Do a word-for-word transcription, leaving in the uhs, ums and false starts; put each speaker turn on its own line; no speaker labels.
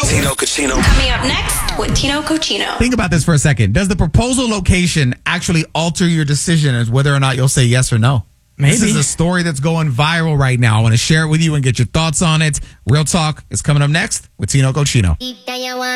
Tino Cochino.
Coming up next with Tino Cochino.
Think about this for a second. Does the proposal location actually alter your decision as whether or not you'll say yes or no?
Maybe.
This is a story that's going viral right now. I want to share it with you and get your thoughts on it. Real Talk is coming up next with Tino Cochino.